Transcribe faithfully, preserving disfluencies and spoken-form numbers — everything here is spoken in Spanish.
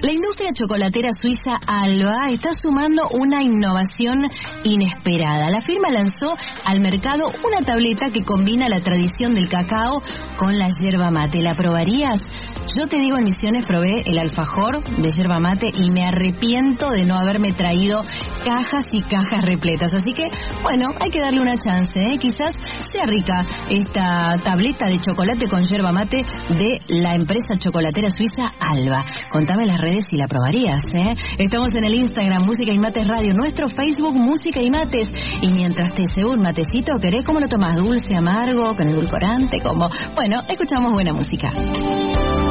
La industria chocolatera suiza Alba está sumando una innovación inesperada. La firma lanzó al mercado una tableta que combina la tradición del cacao con la yerba mate. ¿La probarías? Yo te digo, en Misiones probé el alfajor de yerba mate y me arrepiento de no haberme traído cajas y cajas repletas. Así que, bueno, hay que darle una chance, ¿eh? Quizás sea rica esta tableta de chocolate con yerba mate de la empresa chocolatera suiza Alba. Contame las redes si la probarías, ¿eh? Estamos en el Instagram Música y Mates Radio, nuestro Facebook Música y Mates. Y mientras te cebo un matecito, ¿querés cómo lo tomás? ¿Dulce, amargo, con edulcorante? Como, bueno, escuchamos buena música.